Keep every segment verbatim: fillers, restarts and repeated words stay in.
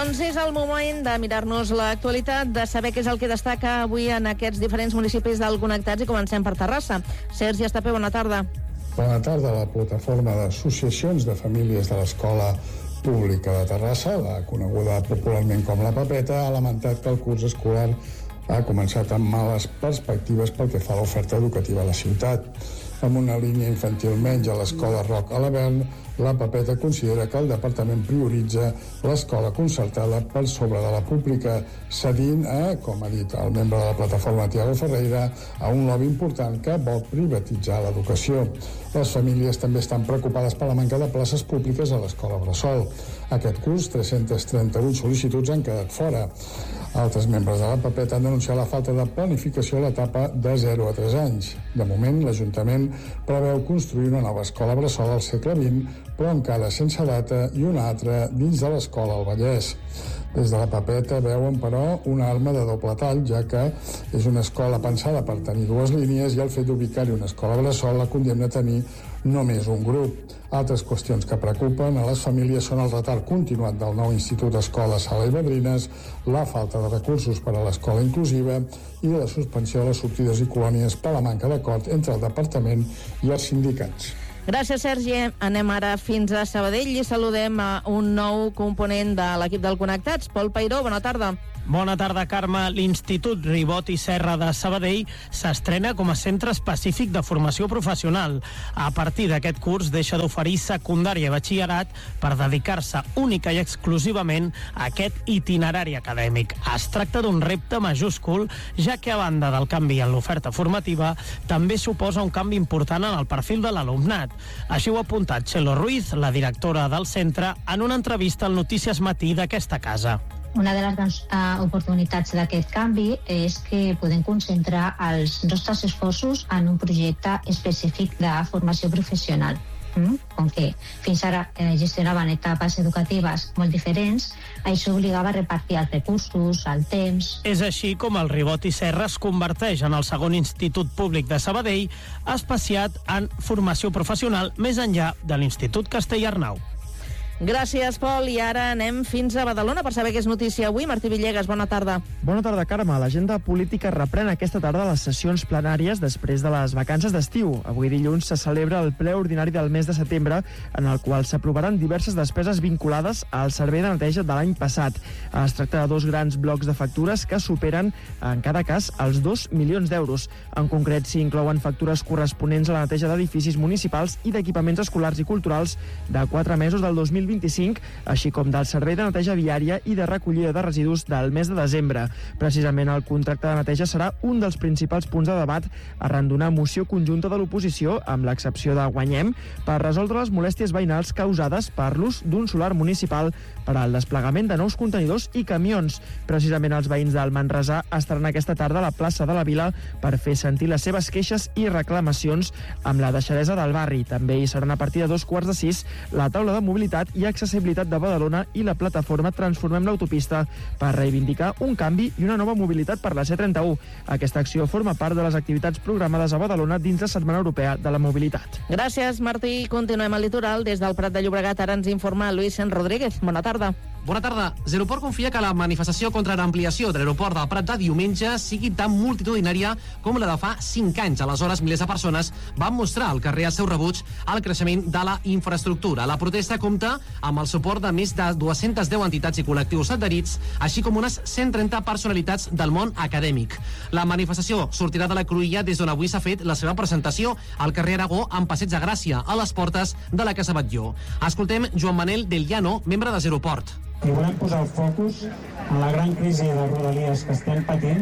Doncs és el moment de mirar-nos l'actualitat, de saber què és el que destaca avui en aquests diferents municipis del Connectats, i comencem per Terrassa. Sergi Estapé, bona tarda. Bona tarda. La plataforma d'associacions de famílies de l'Escola Pública de Terrassa, la coneguda popularment com la Papeta, ha lamentat que el curs escolar ha començat amb males perspectives pel que fa a l'oferta educativa a la ciutat. Amb una línia infantil menys a l'Escola Roc a l'Avern, la Papeta considera que el departament prioritza l'escola concertada per sobre de la pública, cedint a, com ha dit el membre de la plataforma Tiago Ferreira, a un lobby important que vol privatitzar l'educació. Les famílies també estan preocupades per la manca de places públiques a l'escola bressol. Aquest curs, tres-centes trenta-vuit sol·licituds han quedat fora. Altres membres de la Papeta han denunciat la falta de planificació a l'etapa de zero a tres anys. De moment, l'Ajuntament preveu construir una nova escola bressol al segle vint, però encara sense data, i una altra dins de l'escola al Vallès. Des de la Papeta veuen, però, una arma de doble tall, ja que és una escola pensada per tenir dues línies i el fet d'ubicar-hi una escola bressol la condemna a tenir només un grup. Altres qüestions que preocupen a les famílies són el retard continuat del nou Institut Escola Sala i Badrines, la falta de recursos per a l'escola inclusiva i la suspensió de les sortides i colònies per la manca d'acord entre el departament i els sindicats. Gràcies, Sergi. Anem ara fins a Sabadell i saludem a un nou component de l'equip del Connectats, Pol Peiró. Bona tarda. Bona tarda, Carme. L'Institut Ribot i Serra de Sabadell s'estrena com a centre específic de formació professional. A partir d'aquest curs deixa d'oferir secundària i batxillerat per dedicar-se única i exclusivament a aquest itinerari acadèmic. Es tracta d'un repte majúscul, ja que a banda del canvi en l'oferta formativa, també suposa un canvi important en el perfil de l'alumnat. Així ho ha apuntat Txelo Ruiz, la directora del centre, en una entrevista al Notícies Matí d'aquesta casa. Una de les grans uh, oportunitats d'aquest canvi és que podem concentrar els nostres esforços en un projecte específic de formació professional. Mm? Com que fins ara eh, gestionaven etapes educatives molt diferents, això obligava a repartir els recursos, el temps... És així com el Ribot i Serra es converteix en el segon institut públic de Sabadell especiat en formació professional més enllà de l'Institut Castellarnau. Gràcies, Pol. I ara anem fins a Badalona per saber què és notícia avui. Martí Villegas, bona tarda. Bona tarda, Carme. L'agenda política reprèn aquesta tarda les sessions plenàries després de les vacances d'estiu. Avui dilluns se celebra el ple ordinari del mes de setembre, en el qual s'aprovaran diverses despeses vinculades al servei de neteja de l'any passat. Es tracta de dos grans blocs de factures que superen, en cada cas, els dos milions d'euros. En concret, s'hi inclouen factures corresponents a la neteja d'edificis municipals i d'equipaments escolars i culturals de quatre mesos del dos mil vint-i-cinc, així com del servei de neteja viària i de recollida de residus del mes de desembre. Precisament el contracte de neteja serà un dels principals punts de debat arran d'una moció conjunta de l'oposició, amb l'excepció de Guanyem, per resoldre les molèsties veïnals causades per l'ús d'un solar municipal per al desplegament de nous contenidors i camions. Precisament els veïns del Manresà estaran aquesta tarda a la plaça de la Vila per fer sentir les seves queixes i reclamacions amb la deixadesa del barri. També hi seran a partir de dos quarts de sis la taula de mobilitat i accessibilitat de Badalona i la plataforma Transformem l'autopista per reivindicar un canvi i una nova mobilitat per la C trenta-u. Aquesta acció forma part de les activitats programades a Badalona dins la Setmana Europea de la Mobilitat. Gràcies, Martí. Continuem al litoral. Des del Prat de Llobregat ara ens informa Luis Rodríguez. Bona tarda. Bona tarda. Zeroport confia que la manifestació contra l'ampliació de l'aeroport del Prat de diumenge sigui tan multitudinària com la de fa cinc anys. Aleshores, milers de persones van mostrar al carrer el seu rebuig al creixement de la infraestructura. La protesta compta amb el suport de més de dues-centes deu entitats i col·lectius adherits, així com unes cent trenta personalitats del món acadèmic. La manifestació sortirà de la Cruïlla des d'on avui s'ha fet la seva presentació al carrer Aragó amb Passeig de Gràcia, a les portes de la Casa Batlló. Escoltem Joan Manel Del Llano, membre de Zeroport. I volem posar el focus en la gran crisi de Rodalies que estem patint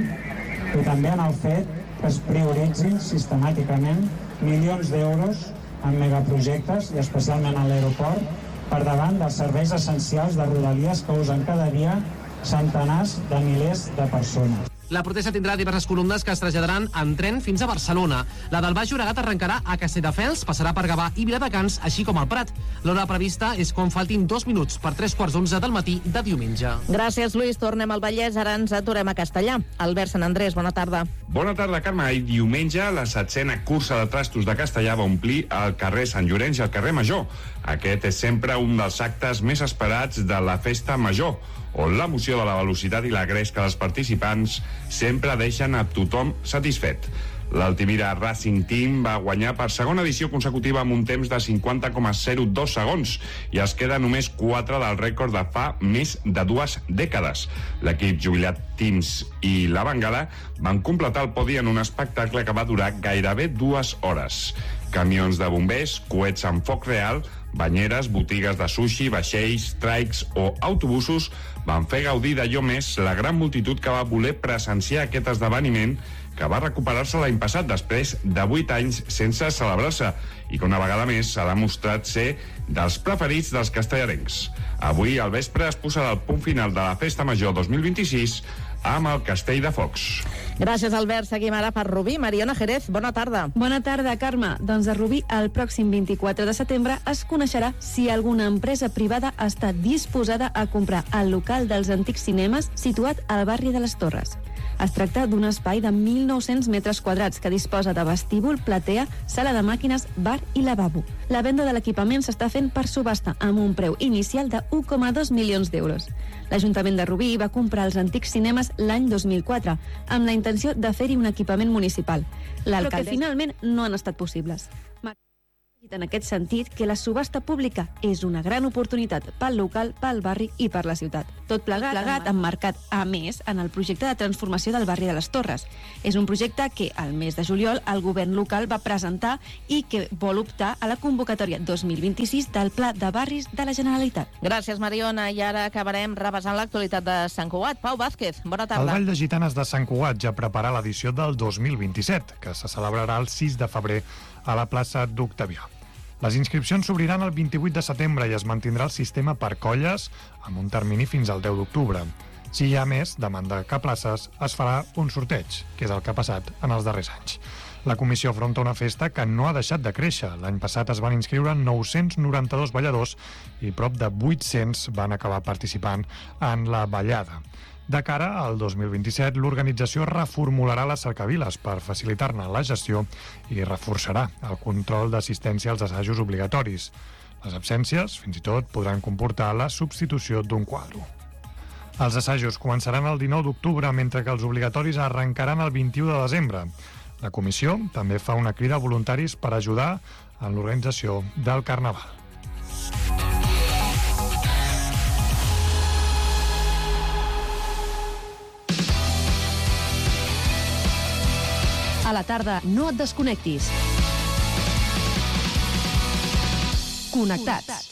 i també en el fet que es prioritzin sistemàticament milions d'euros en megaprojectes i especialment a l'aeroport per davant dels serveis essencials de Rodalies que usen cada dia centenars de milers de persones. La protesta tindrà diverses columnes que es traslladaran en tren fins a Barcelona. La del Baix Llobregat arrencarà a Castelldefels, passarà per Gavà i Viladecans, així com al Prat. L'hora prevista és quan faltin dos minuts per tres quarts d'onze del matí de diumenge. Gràcies, Lluís. Tornem al Vallès. Ara ens aturem a Castellà. Albert Sant Andrés, bona tarda. Bona tarda, Carme. I diumenge la setzena cursa de trastos de Castellà va omplir el carrer Sant Llorenç i el carrer Major. Aquest és sempre un dels actes més esperats de la festa major, on l'emoció de la velocitat i la gresca dels participants sempre deixen a tothom satisfet. L'Altimira Racing Team va guanyar per segona edició consecutiva amb un temps de cinquanta coma zero dos segons i es queda només quatre del rècord de fa més de dues dècades. L'equip jubilat Teams i la Bengala van completar el podi en un espectacle que va durar gairebé dues hores. Camions de bombers, coets amb foc real, banyeres, botigues de sushi, vaixells, traics o autobusos van fer gaudir d'allò més la gran multitud que va voler presenciar aquest esdeveniment que va recuperar-se l'any passat després de vuit anys sense celebrar-se i que una vegada més s'ha demostrat ser dels preferits dels castellarencs. Avui al vespre es posarà el punt final de la Festa Major dos mil vint-i-sis amb el Castell de Focs. Gràcies, Albert. Seguim ara per Rubí. Mariona Jerez, bona tarda. Bona tarda, Carme. Doncs a Rubí, el pròxim vint-i-quatre de setembre es coneixerà si alguna empresa privada està disposada a comprar el local dels antics cinemes situat al barri de les Torres. Es tracta d'un espai de mil nou-cents metres quadrats que disposa de vestíbul, platea, sala de màquines, bar i lavabo. La venda de l'equipament s'està fent per subhasta amb un preu inicial de un coma dos milions d'euros. L'Ajuntament de Rubí va comprar els antics cinemes l'any dos mil quatre amb la intenció de fer-hi un equipament municipal. Però que finalment no han estat possibles. En aquest sentit, que la subhasta pública és una gran oportunitat pel local, pel barri i per la ciutat. Tot plegat, plegat emmarcat, a més, en el projecte de transformació del barri de les Torres. És un projecte que, al mes de juliol, el govern local va presentar i que vol optar a la convocatòria dos mil vint-i-sis del Pla de Barris de la Generalitat. Gràcies, Mariona. I ara acabarem repassant l'actualitat de Sant Cugat. Pau Vázquez, bona tarda. El Ball de Gitanes de Sant Cugat ja prepara l'edició del dos mil vint-i-set, que se celebrarà el sis de febrer a la plaça d'Octavià. Les inscripcions s'obriran el vint-i-vuit de setembre i es mantindrà el sistema per colles amb un termini fins al deu d'octubre. Si hi ha més demanda que places, es farà un sorteig, que és el que ha passat en els darrers anys. La comissió afronta una festa que no ha deixat de créixer. L'any passat es van inscriure nou-cents noranta-dos balladors i prop de vuit-cents van acabar participant en la ballada. De cara al dos mil vint-i-set, l'organització reformularà les cercaviles per facilitar-ne la gestió i reforçarà el control d'assistència als assajos obligatoris. Les absències, fins i tot, podran comportar la substitució d'un quadre. Els assajos començaran el dinou d'octubre, mentre que els obligatoris arrencaran el vint-i-u de desembre. La comissió també fa una crida a voluntaris per ajudar en l'organització del Carnaval. A la tarda, no et desconnectis. Connectats.